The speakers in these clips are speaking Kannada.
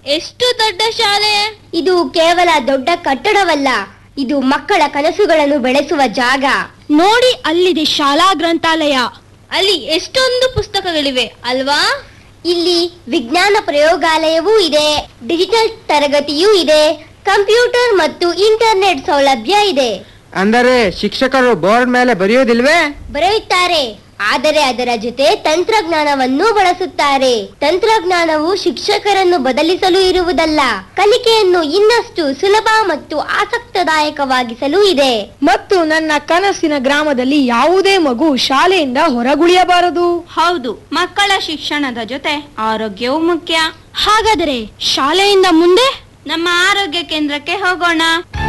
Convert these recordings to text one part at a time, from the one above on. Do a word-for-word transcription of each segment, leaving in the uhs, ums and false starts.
ಎಷ್ಟು ದೊಡ್ಡ ಶಾಲೆ! ಇದು ಕೇವಲ ದೊಡ್ಡ ಕಟ್ಟಡವಲ್ಲ, ಇದು ಮಕ್ಕಳ ಕನಸುಗಳನ್ನು ಬೆಳೆಸುವ ಜಾಗ. ನೋಡಿ, ಅಲ್ಲಿದೆ ಶಾಲಾ ಗ್ರಂಥಾಲಯ. ಅಲ್ಲಿ ಎಷ್ಟೊಂದು ಪುಸ್ತಕಗಳಿವೆ ಅಲ್ವಾ? ಇಲ್ಲಿ ವಿಜ್ಞಾನ ಪ್ರಯೋಗಾಲಯವೂ ಇದೆ, ಡಿಜಿಟಲ್ ತರಗತಿಯೂ ಇದೆ, ಕಂಪ್ಯೂಟರ್ ಮತ್ತು ಇಂಟರ್ನೆಟ್ ಸೌಲಭ್ಯ ಇದೆ. ಅಂದರೆ ಶಿಕ್ಷಕರು ಬೋರ್ಡ್ ಮೇಲೆ ಬರೆಯುವುದಿಲ್ವೇ? ಬರೆಯುತ್ತಾರೆ, ಆದರೆ ಅದರ ಜೊತೆ ತಂತ್ರಜ್ಞಾನವನ್ನು ಬಳಸುತ್ತಾರೆ. ತಂತ್ರಜ್ಞಾನವು ಶಿಕ್ಷಕರನ್ನು ಬದಲಿಸಲು ಇರುವುದಲ್ಲ, ಕಲಿಕೆಯನ್ನು ಇನ್ನಷ್ಟು ಸುಲಭ ಮತ್ತು ಆಸಕ್ತಿದಾಯಕವಾಗಿಸಲು ಇದೆ. ಮತ್ತು ನನ್ನ ಕನಸಿನ ಗ್ರಾಮದಲ್ಲಿ ಯಾವುದೇ ಮಗು ಶಾಲೆಯಿಂದ ಹೊರಗುಳಿಯಬಾರದು. ಹೌದು, ಮಕ್ಕಳ ಶಿಕ್ಷಣದ ಜೊತೆ ಆರೋಗ್ಯವೂ ಮುಖ್ಯ. ಹಾಗಾದರೆ ಶಾಲೆಯಿಂದ ಮುಂದೆ ನಮ್ಮ ಆರೋಗ್ಯ ಕೇಂದ್ರಕ್ಕೆ ಹೋಗೋಣ.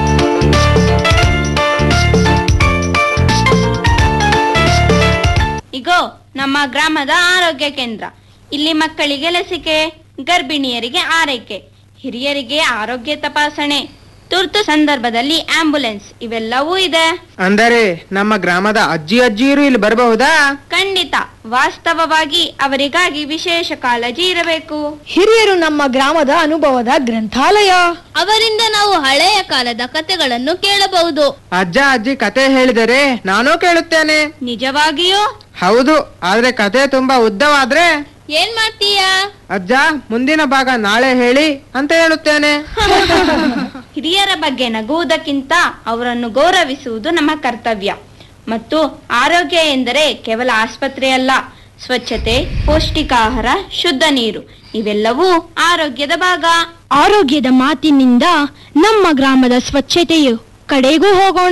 ಇಗೋ ನಮ್ಮ ಗ್ರಾಮದ ಆರೋಗ್ಯ ಕೇಂದ್ರ. ಇಲ್ಲಿ ಮಕ್ಕಳಿಗೆ ಲಸಿಕೆ, ಗರ್ಭಿಣಿಯರಿಗೆ ಆರೈಕೆ, ಹಿರಿಯರಿಗೆ ಆರೋಗ್ಯ ತಪಾಸಣೆ, ತುರ್ತು ಸಂದರ್ಭದಲ್ಲಿ ಆಂಬ್ಯುಲೆನ್ಸ್ ಇವೆಲ್ಲವೂ ಇದೆ. ಅಂದರೆ ನಮ್ಮ ಗ್ರಾಮದ ಅಜ್ಜಿ ಅಜ್ಜಿಯರು ಇಲ್ಲಿ ಬರಬಹುದಾ? ಖಂಡಿತ. ವಾಸ್ತವವಾಗಿ ಅವರಿಗಾಗಿ ವಿಶೇಷ ಕಾಳಜಿ ಇರಬೇಕು. ಹಿರಿಯರು ನಮ್ಮ ಗ್ರಾಮದ ಅನುಭವದ ಗ್ರಂಥಾಲಯ. ಅವರಿಂದ ನಾವು ಹಳೆಯ ಕಾಲದ ಕಥೆಗಳನ್ನು ಕೇಳಬಹುದು. ಅಜ್ಜ ಅಜ್ಜಿ ಕತೆ ಹೇಳಿದರೆ ನಾನೂ ಕೇಳುತ್ತೇನೆ. ನಿಜವಾಗಿಯೂ? ಹೌದು, ಆದ್ರೆ ಕತೆ ತುಂಬಾ ಉದ್ದವಾದ್ರೆ ಏನ್ ಮಾಡ್ತೀಯಾ? ಅಜ್ಜ, ಮುಂದಿನ ಭಾಗ ನಾಳೆ ಹೇಳಿ ಅಂತ ಹೇಳುತ್ತೇನೆ. ಹಿರಿಯರ ಬಗ್ಗೆ ನಗುವುದಕ್ಕಿಂತ ಅವರನ್ನು ಗೌರವಿಸುವುದು ನಮ್ಮ ಕರ್ತವ್ಯ. ಮತ್ತು ಆರೋಗ್ಯ ಎಂದರೆ ಕೇವಲ ಆಸ್ಪತ್ರೆ ಅಲ್ಲ, ಸ್ವಚ್ಛತೆ, ಪೌಷ್ಟಿಕ ಆಹಾರ, ಶುದ್ಧ ನೀರು ಇವೆಲ್ಲವೂ ಆರೋಗ್ಯದ ಭಾಗ. ಆರೋಗ್ಯದ ಮಾತಿನಿಂದ ನಮ್ಮ ಗ್ರಾಮದ ಸ್ವಚ್ಛತೆಯು ಕಡೆಗೂ ಹೋಗೋಣ.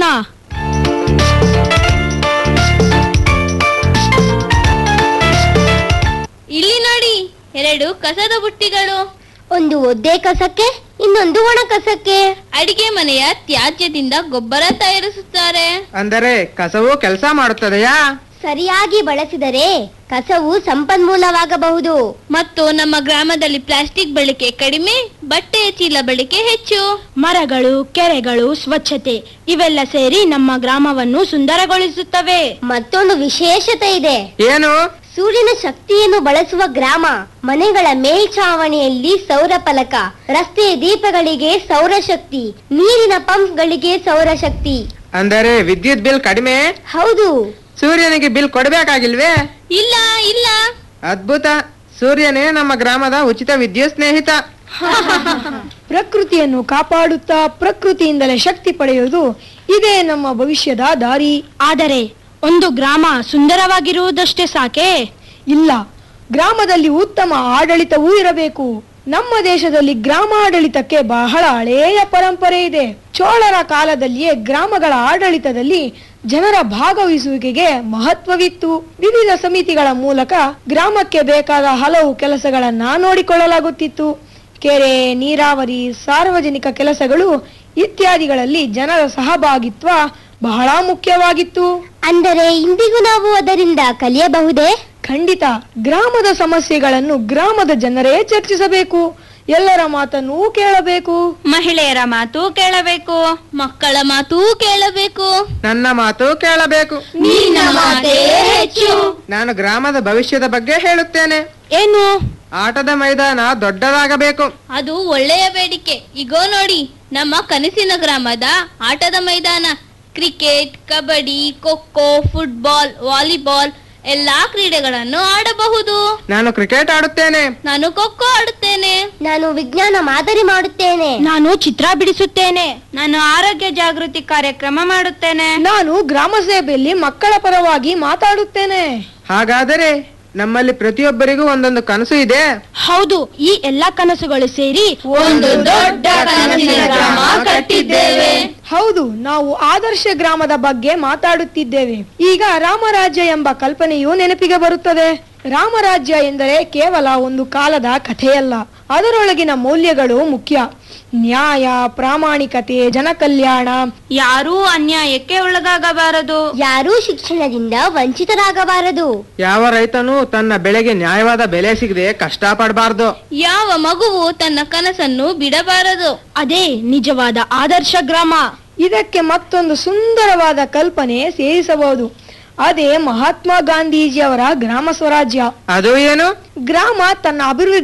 ಇಲ್ಲಿ ನೋಡಿ, ಎರಡು ಕಸದ ಬುಟ್ಟಿಗಳು. ಒಂದು ಒದ್ದೆ ಕಸಕ್ಕೆ, ಇನ್ನೊಂದು ಒಣ ಕಸಕ್ಕೆ. ಅಡಿಗೆ ಮನೆಯ ತ್ಯಾಜ್ಯದಿಂದ ಗೊಬ್ಬರ ತಯಾರಿಸುತ್ತಾರೆ. ಅಂದರೆ ಕಸವು ಕೆಲಸ ಮಾಡುತ್ತದೆಯಾ? ಸರಿಯಾಗಿ ಬಳಸಿದರೆ ಕಸವು ಸಂಪನ್ಮೂಲವಾಗಬಹುದು. ಮತ್ತು ನಮ್ಮ ಗ್ರಾಮದಲ್ಲಿ ಪ್ಲಾಸ್ಟಿಕ್ ಬಳಕೆ ಕಡಿಮೆ, ಬಟ್ಟೆಯ ಚೀಲ ಬಳಕೆ ಹೆಚ್ಚು. ಮರಗಳು, ಕೆರೆಗಳು, ಸ್ವಚ್ಛತೆ ಇವೆಲ್ಲ ಸೇರಿ ನಮ್ಮ ಗ್ರಾಮವನ್ನು ಸುಂದರಗೊಳಿಸುತ್ತವೆ. ಮತ್ತೊಂದು ವಿಶೇಷತೆ ಇದೆ. ಏನು? ಸೂರ್ಯನ ಶಕ್ತಿಯನ್ನು ಬಳಸುವ ಗ್ರಾಮ. ಮನೆಗಳ ಮೇಲ್ಛಾವಣಿಯಲ್ಲಿ ಸೌರ ಫಲಕ, ರಸ್ತೆಯ ದೀಪಗಳಿಗೆ ಸೌರಶಕ್ತಿ, ನೀರಿನ ಪಂಪ್ಗಳಿಗೆ ಸೌರಶಕ್ತಿ. ಅಂದರೆ ವಿದ್ಯುತ್ ಬಿಲ್ ಕಡಿಮೆ? ಹೌದು. ಸೂರ್ಯನಿಗೆ ಬಿಲ್ ಕೊಡಬೇಕಾಗಿಲ್ವೇ? ಇಲ್ಲ ಇಲ್ಲ. ಅದ್ಭುತ. ಸೂರ್ಯನೇ ನಮ್ಮ ಗ್ರಾಮದ ಉಚಿತ ವಿದ್ಯುತ್ ಸ್ನೇಹಿತ. ಪ್ರಕೃತಿಯನ್ನು ಕಾಪಾಡುತ್ತಾ ಪ್ರಕೃತಿಯಿಂದಲೇ ಶಕ್ತಿ ಪಡೆಯುವುದು ಇದೇ ನಮ್ಮ ಭವಿಷ್ಯದ ದಾರಿ. ಆದರೆ ಒಂದು ಗ್ರಾಮ ಸುಂದರವಾಗಿರುವುದಷ್ಟೇ ಸಾಕೆ? ಇಲ್ಲ, ಗ್ರಾಮದಲ್ಲಿ ಉತ್ತಮ ಆಡಳಿತವೂ ಇರಬೇಕು. ನಮ್ಮ ದೇಶದಲ್ಲಿ ಗ್ರಾಮಾಡಳಿತಕ್ಕೆ ಬಹಳ ಹಳೆಯ ಪರಂಪರೆ ಇದೆ. ಚೋಳರ ಕಾಲದಲ್ಲಿಯೇ ಗ್ರಾಮಗಳ ಆಡಳಿತದಲ್ಲಿ ಜನರ ಭಾಗವಹಿಸುವಿಕೆಗೆ ಮಹತ್ವವಿತ್ತು. ವಿವಿಧ ಸಮಿತಿಗಳ ಮೂಲಕ ಗ್ರಾಮಕ್ಕೆ ಬೇಕಾದ ಹಲವು ಕೆಲಸಗಳನ್ನ ನೋಡಿಕೊಳ್ಳಲಾಗುತ್ತಿತ್ತು. ಕೆರೆ, ನೀರಾವರಿ, ಸಾರ್ವಜನಿಕ ಕೆಲಸಗಳು ಇತ್ಯಾದಿಗಳಲ್ಲಿ ಜನರ ಸಹಭಾಗಿತ್ವ ಬಹಳ ಮುಖ್ಯವಾಗಿತ್ತು. ಅಂದರೆ ಇಂದಿಗೂ ನಾವು ಅದರಿಂದ ಕಲಿಯಬಹುದೇ? ಖಂಡಿತ. ಗ್ರಾಮದ ಸಮಸ್ಯೆಗಳನ್ನು ಗ್ರಾಮದ ಜನರೇ ಚರ್ಚಿಸಬೇಕು. ಎಲ್ಲರ ಮಾತನ್ನೂ ಕೇಳಬೇಕು. ಮಹಿಳೆಯರ ಮಾತು ಕೇಳಬೇಕು, ಮಕ್ಕಳ ಮಾತು ಕೇಳಬೇಕು, ನನ್ನ ಮಾತು ಕೇಳಬೇಕು. ನಿನ್ನ ಮಾತೇ ಹೆಚ್ಚು. ನಾನು ಗ್ರಾಮದ ಭವಿಷ್ಯದ ಬಗ್ಗೆ ಹೇಳುತ್ತೇನೆ. ಏನು? ಆಟದ ಮೈದಾನ ದೊಡ್ಡದಾಗಬೇಕು. ಅದು ಒಳ್ಳೆಯ ಬೇಡಿಕೆ. ಈಗೋ ನೋಡಿ, ನಮ್ಮ ಕನಸಿನ ಗ್ರಾಮದ ಆಟದ ಮೈದಾನ. Cricket, kabaddi, kho kho, football, volleyball ಎಲ್ಲಾ ಕ್ರೀಡೆಗಳನ್ನು ಆಡಬಹುದು. ನಾನು ಕ್ರಿಕೆಟ್ ಆಡುತ್ತೇನೆ. ನಾನು ಖೋಖೋ ಆಡುತ್ತೇನೆ. ನಾನು ವಿಜ್ಞಾನ ಮಾದರಿ ಮಾಡುತ್ತೇನೆ. ನಾನು ಚಿತ್ರ ಬಿಡಿಸುತ್ತೇನೆ. ನಾನು ಆರೋಗ್ಯ ಜಾಗೃತಿ ಕಾರ್ಯಕ್ರಮ ಮಾಡುತ್ತೇನೆ. ನಾನು ಗ್ರಾಮ ಸೇವೆಯಲ್ಲಿ ಮಕ್ಕಳ ಪರವಾಗಿ ಮಾತಾಡುತ್ತೇನೆ. ಹಾಗಾದರೆ ನಮ್ಮಲ್ಲಿ ಪ್ರತಿಯೊಬ್ಬರಿಗೂ ಒಂದೊಂದು ಕನಸು ಇದೆ. ಹೌದು, ಈ ಎಲ್ಲಾ ಕನಸುಗಳು ಸೇರಿ ಒಂದು ದೊಡ್ಡ ಕನಸಿನ ಗ್ರಾಮ ಕಟ್ಟಿದ್ದೇವೆ. ಹೌದು, ನಾವು ಆದರ್ಶ ಗ್ರಾಮದ ಬಗ್ಗೆ ಮಾತಾಡುತ್ತಿದ್ದೇವೆ. ಈಗ ರಾಮರಾಜ್ಯ ಎಂಬ ಕಲ್ಪನೆಯು ನೆನಪಿಗೆ ಬರುತ್ತದೆ. ರಾಮರಾಜ್ಯ ಎಂದರೆ ಕೇವಲ ಒಂದು ಕಾಲದ ಕಥೆಯಲ್ಲ, ಅದರೊಳಗಿನ ಮೌಲ್ಯಗಳು ಮುಖ್ಯ. ನ್ಯಾಯ, ಪ್ರಾಮಾಣಿಕತೆ, ಜನಕಲ್ಯಾಣ. ಯಾರೂ ಅನ್ಯಾಯಕ್ಕೆ ಒಳಗಾಗಬಾರದು, ಯಾರೂ ಶಿಕ್ಷಣದಿಂದ ವಂಚಿತರಾಗಬಾರದು, ಯಾವ ರೈತನು ತನ್ನ ಬೆಳೆಗೆ ನ್ಯಾಯವಾದ ಬೆಲೆ ಸಿಗದೆ ಕಷ್ಟಪಡಬಾರದು, ಯಾವ ಮಗುವು ತನ್ನ ಕನಸನ್ನು ಬಿಡಬಾರದು. ಅದೇ ನಿಜವಾದ ಆದರ್ಶ ಗ್ರಾಮ. ಇದಕ್ಕೆ ಮತ್ತೊಂದು ಸುಂದರವಾದ ಕಲ್ಪನೆ ಸೇರಿಸಬಹುದು. ಅದೇ ಮಹಾತ್ಮ ಗಾಂಧೀಜಿಯವರ ಗ್ರಾಮ ಸ್ವರಾಜ್ಯ. ಅದು ಏನು? ಗ್ರಾಮ ತನ್ನ ಅಭಿವೃದ್ಧಿ